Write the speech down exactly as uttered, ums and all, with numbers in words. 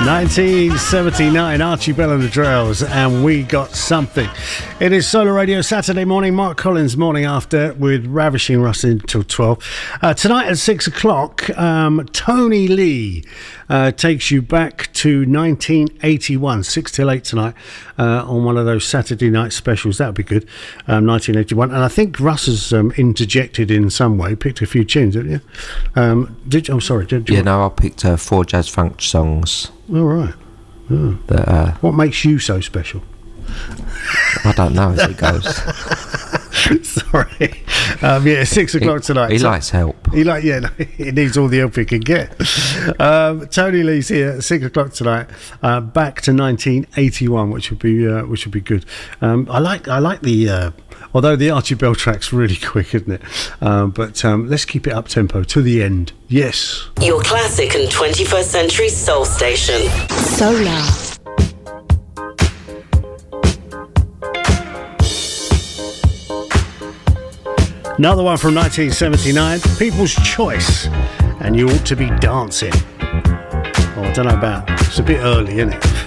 nineteen seventy-nine, Archie Bell and the Drells, and We Got Something. It is Solar Radio Saturday morning, Mark Collins morning after with Ravishing Russ until twelve. Uh, tonight at six o'clock, um, Tony Lee uh, takes you back to nineteen eighty-one, six till eight tonight uh, on one of those Saturday night specials. That would be good, um, nineteen eighty-one. And I think Russ has um, interjected in some way, picked a few tunes, haven't you? Um, did you? Oh, sorry. Did you yeah, want... no, I picked uh, four jazz funk songs. All right. Oh. That, uh, what makes you so special? I don't know as it goes. Sorry. Um, yeah, six o'clock he, tonight. He so, likes help. He like yeah, no, he needs all the help he can get. Um, Tony Lee's here at six o'clock tonight. Uh, back to nineteen eighty-one, which would be uh, which would be good. Um, I like I like the. Uh, although the Archie Bell track's really quick, isn't it? Um, but um, let's keep it up tempo to the end. Yes. Your classic and twenty-first century soul station. Solar. Another one from nineteen seventy-nine, People's Choice, and You Ought to Be Dancing. Oh, I don't know about, it's a bit early, isn't it?